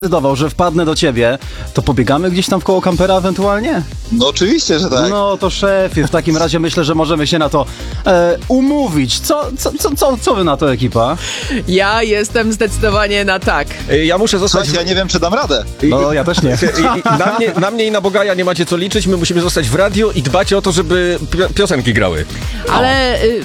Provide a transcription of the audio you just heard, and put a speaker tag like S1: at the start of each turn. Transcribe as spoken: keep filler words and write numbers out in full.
S1: zdecydował, że wpadnę do ciebie, to pobiegamy gdzieś tam w koło kampera ewentualnie?
S2: No oczywiście, że tak.
S1: No to szefie, w takim razie myślę, że możemy się na to e, umówić. Co, co, co, co, co wy na to, ekipa?
S3: Ja jestem zdecydowanie na tak.
S4: Ja muszę zostać...
S2: Słuchajcie, ja nie wiem, czy dam radę.
S1: No ja też nie.
S4: I, i, na, mnie, na mnie i na Bogaja nie macie co liczyć, my musimy zostać w radiu i dbać o to, żeby pi- piosenki grały.
S3: Ale y,